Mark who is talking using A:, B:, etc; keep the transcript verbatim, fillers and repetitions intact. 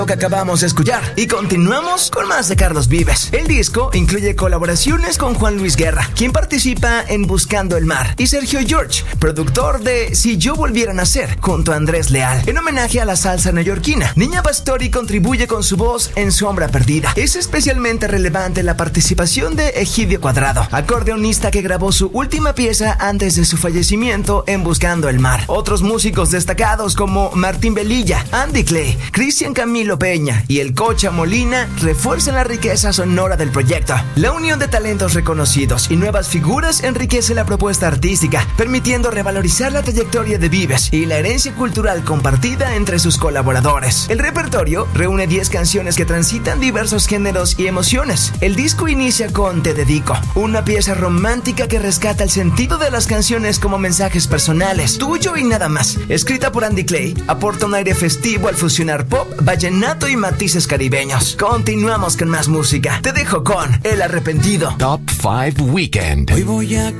A: que acabamos de escuchar y continuamos con más de Carlos Vives. El disco incluye colaboraciones con Juan Luis Guerra, quien participa en Buscando el Mar, y Sergio George, productor de Si yo volviera a nacer, junto a Andrés Leal, en homenaje a la salsa neoyorquina. Niña Pastori contribuye con su voz en Sombra Perdida. Es especialmente relevante la participación de Egidio Cuadrado, acordeonista que grabó su última pieza antes de su fallecimiento en Buscando el Mar. Otros músicos destacados como Martín Velilla, Andy Clay, Cristian Camilo Peña y el Cocha Molina refuerzan la riqueza sonora del proyecto. La unión de talentos reconocidos y nuevas figuras enriquece la propuesta artística, permitiendo revalorizar la trayectoria de Vives y la herencia cultural compartida entre sus colaboradores. El repertorio reúne diez canciones que transitan diversos géneros y emociones. El disco inicia con Te Dedico, una pieza romántica que rescata el sentido de las canciones como mensajes personales, tuyo y nada más. Escrita por Andy Clay, aporta un aire festivo al fusionar pop, vallenato y matices caribeños. Continuamos con más música. Te dejo con El Arrepentido.
B: Top cinco Weekend.
C: Hoy voy a